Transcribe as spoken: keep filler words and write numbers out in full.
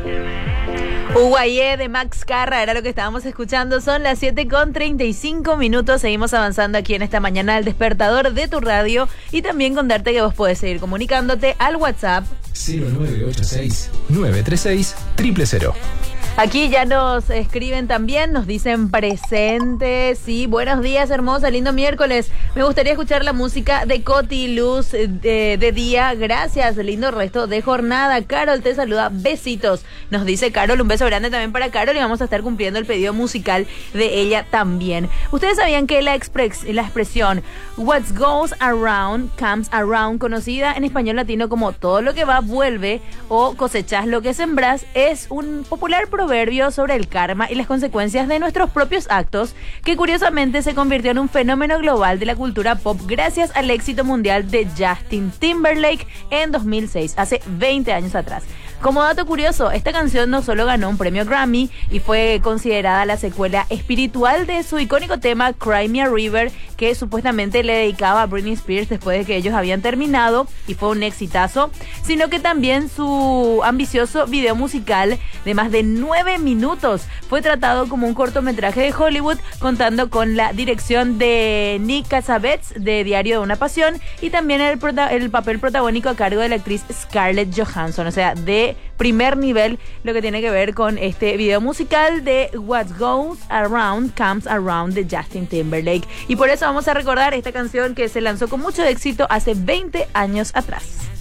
Uguayé de Max Carra era lo que estábamos escuchando. Son las siete con treinta y cinco minutos. Seguimos avanzando aquí en esta mañana al despertador de tu radio. Y también contarte que vos podés seguir comunicándote al WhatsApp cero nueve ocho seis, nueve tres seis, cero cero cero. Aquí ya nos escriben también, nos dicen presentes. Sí, buenos días, hermosa, lindo miércoles. Me gustaría escuchar la música de Coti Luz de, de día. Gracias, lindo resto de jornada. Carol te saluda, besitos. Nos dice Carol, un beso grande también para Carol y vamos a estar cumpliendo el pedido musical de ella también. Ustedes sabían que la, expres, la expresión what goes around comes around, conocida en español latino como todo lo que va vuelve o cosechas lo que sembrás, es un popular proverbio sobre el karma y las consecuencias de nuestros propios actos, que curiosamente se convirtió en un fenómeno global de la cultura pop gracias al éxito mundial de Justin Timberlake en dos mil seis, hace veinte años atrás. Como dato curioso, esta canción no solo ganó un premio Grammy y fue considerada la secuela espiritual de su icónico tema Cry Me a River, que supuestamente le dedicaba a Britney Spears después de que ellos habían terminado, y fue un exitazo, sino que también su ambicioso video musical de más de nueve minutos fue tratado como un cortometraje de Hollywood, contando con la dirección de Nick Cassavetes de Diario de una Pasión y también el, prota- el papel protagónico a cargo de la actriz Scarlett Johansson, o sea, de primer nivel lo que tiene que ver con este video musical de What Goes Around Comes Around de Justin Timberlake. Y por eso vamos a recordar esta canción que se lanzó con mucho éxito hace veinte años atrás.